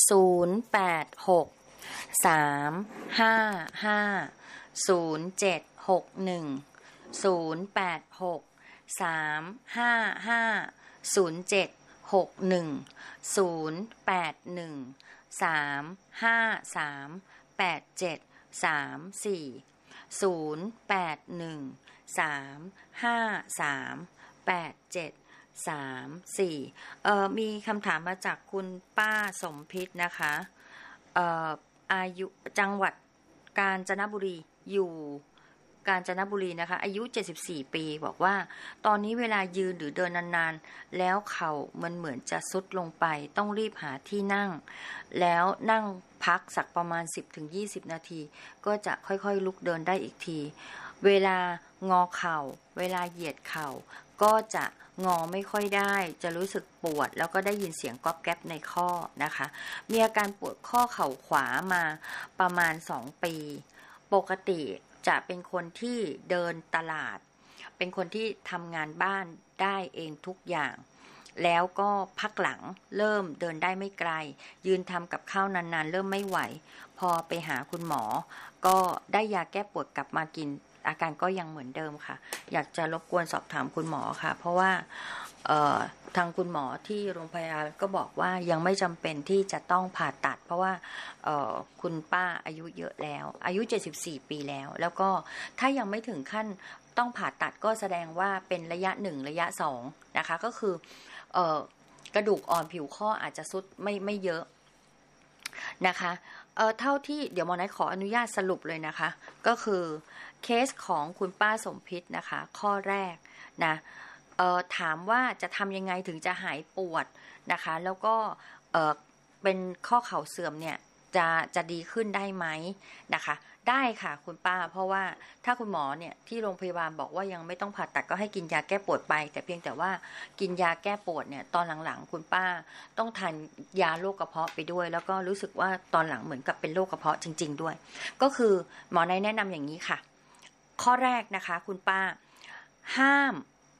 มีคำถามมาจากคุณป้าสมพิษนะคะอายุจังหวัดกาญจนบุรีอยู่กาญจนบุรีนะคะอายุ74ปีบอกว่าตอนนี้เวลายืนหรือเดินนานๆแล้วเข่ามันเหมือนจะทรุดลงไปต้องรีบหาที่นั่งแล้วนั่งพักสักประมาณ 10-20 นาทีก็จะค่อยๆลุกเดินได้อีกทีเวลางอเข่าเวลาเหยียดเข่าก็จะงอไม่ค่อยได้จะรู้สึกปวดแล้วก็ได้ยินเสียงก๊อบแก๊บในข้อนะคะมีอาการปวดข้อเข่าขวามาประมาณ2ปีปกติจะเป็นคนที่เดินตลาดเป็นคนที่ทำงานบ้านได้เองทุกอย่างแล้วก็พักหลังเริ่มเดินได้ไม่ไกลยืนทำกับข้าวนานๆเริ่มไม่ไหวพอไปหาคุณหมอก็ได้ยาแก้ปวดกลับมากินอาการก็ยังเหมือนเดิมค่ะอยากจะรบกวนสอบถามคุณหมอค่ะเพราะว่าทางคุณหมอที่โรงพยาบาลก็บอกว่ายังไม่จำเป็นที่จะต้องผ่าตัดเพราะว่าคุณป้าอายุเยอะแล้วอายุ74ปีแล้วก็ถ้ายังไม่ถึงขั้นต้องผ่าตัดก็แสดงว่าเป็นระยะ1ระยะ2นะคะก็คือกระดูกอ่อนผิวข้ออาจจะทรุดไม่เยอะนะคะเท่าที่เดี๋ยวหมอนัทขออนุญาตสรุปเลยนะคะก็คือเคสของคุณป้าสมพิษนะคะข้อแรกนะถามว่าจะทำยังไงถึงจะหายปวดนะคะแล้วก็เป็นข้อเข่าเสื่อมเนี่ยจะดีขึ้นได้ไหมนะคะได้ค่ะคุณป้าเพราะว่าถ้าคุณหมอเนี่ยที่โรงพยาบาลบอกว่ายังไม่ต้องผ่าตัดก็ให้กินยาแก้ปวดไปแต่เพียงแต่ว่ากินยาแก้ปวดเนี่ยตอนหลังๆคุณป้าต้องทานยาโรคกระเพาะไปด้วยแล้วก็รู้สึกว่าตอนหลังเหมือนกับเป็นโรคกระเพาะจริงๆด้วยก็คือหมอแนะนำอย่างนี้ค่ะข้อแรกนะคะคุณป้าห้าม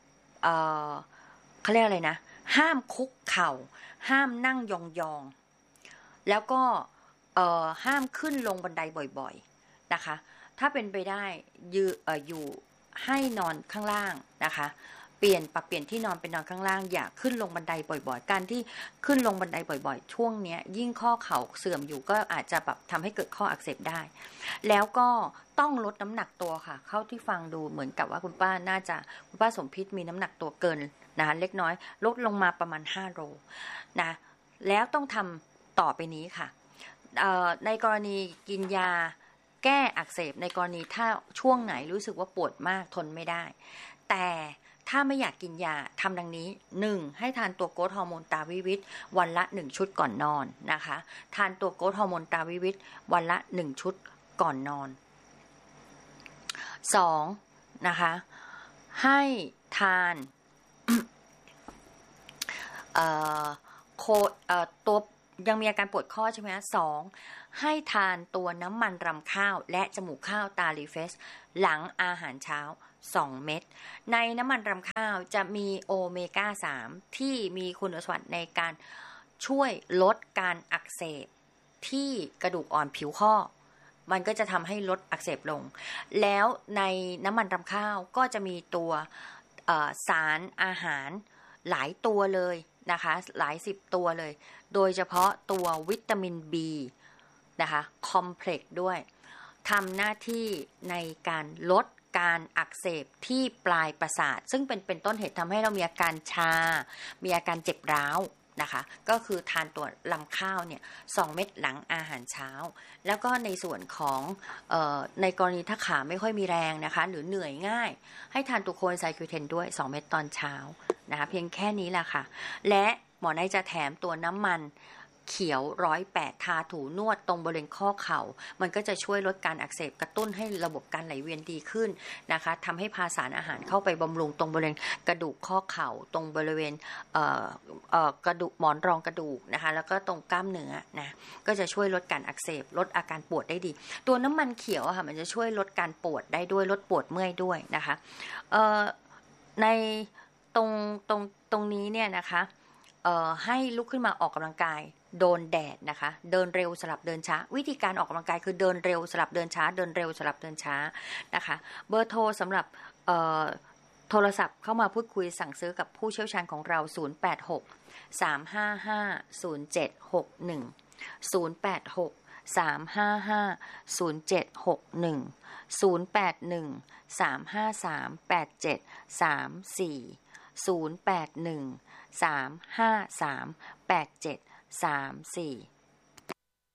เขาเรียกอะไรนะห้ามคุกเข่าห้ามนั่งยองๆแล้วก็ห้ามขึ้นลงบันไดบ่อยๆนะคะถ้าเป็นไปได้อยู่ให้นอนข้างล่างนะคะปรับเปลี่ยนที่นอนเป็นนอนข้างล่างอย่าขึ้นลงบันไดบ่อยๆการที่ขึ้นลงบันไดบ่อยๆช่วงเนี้ยยิ่งข้อเข่าเสื่อมอยู่ก็อาจจะแบบทำให้เกิดข้ออักเสบได้แล้วก็ต้องลดน้ำหนักตัวค่ะเข้าที่ฟังดูเหมือนกับว่าคุณป้าสมพิษมีน้ำหนักตัวเกินนะคะเล็กน้อยลดลงมาประมาณ5 โลนะแล้วต้องทำต่อไปนี้ค่ะในกรณีกินยาแก้อักเสบในกรณีถ้าช่วงไหนรู้สึกว่าปวดมากทนไม่ได้แต่ถ้าไม่อยากกินยาทำดังนี้1ให้ทานตัวโกรทฮอร์โมนตาวิวิตวันละ1ชุดก่อนนอนนะคะทานตัวโกรทฮอร์โมนตาวิวิตวันละ1ชุดก่อนนอน2นะคะให้ทานตัวยังมีอาการปวดข้อใช่ไหม2ให้ทานตัวน้ำมันรำข้าวและจมูกข้าวตาลีเฟสหลังอาหารเช้า2 เม็ดในน้ำมันรำข้าวจะมีโอเมก้า3ที่มีคุณสมบัติในการช่วยลดการอักเสบที่กระดูกอ่อนผิวข้อมันก็จะทำให้ลดอักเสบลงแล้วในน้ำมันรำข้าวก็จะมีตัวสารอาหารหลายตัวเลยนะคะหลาย10 ตัวเลยโดยเฉพาะตัววิตามิน B นะคะคอมเพล็กซ์ด้วยทำหน้าที่ในการลดการอักเสบที่ปลายประสาทซึ่งเป็นต้นเหตุทำให้เรามีอาการชามีอาการเจ็บร้าวนะคะก็คือทานตัวลำข้าวเนี่ย2 เม็ดหลังอาหารเช้าแล้วก็ในส่วนของในกรณีถ้าขาไม่ค่อยมีแรงนะคะหรือเหนื่อยง่ายให้ทานตัวโคนไซคิวเทนด้วย2 เม็ดตอนเช้านะคะเพียงแค่นี้แหละค่ะและหมอไนจะแถมตัวน้ำมันเขียว108ทาถูนวดตรงบริเวณข้อเข่ามันก็จะช่วยลดการอักเสบกระตุ้นให้ระบบการไหลเวียนดีขึ้นนะคะทำให้พาสารอาหารเข้าไปบำรุงตรงบริเวณกระดูกข้อเข่าตรงบริเวณกระดูกหมอนรองกระดูกนะคะแล้วก็ตรงกล้ามเนื้อนะก็จะช่วยลดการอักเสบลดอาการปวดได้ดีตัวน้ำมันเขียวค่ะมันจะช่วยลดการปวดได้ด้วยลดปวดเมื่อยด้วยนะคะในตรงนี้เนี่ยนะคะให้ลุกขึ้นมาออกกำลังกายโดนแดดนะคะเดินเร็วสลับเดินช้าวิธีการออกกำลังกายคือเดินเร็วสลับเดินช้าเดินเร็วสลับเดินช้านะคะเบอร์โทรสำหรับโทรศัพท์เข้ามาพูดคุยสั่งซื้อกับผู้เชี่ยวชาญของเรา086 355 0761 086 355 0761 081 353 8734 081 353 8734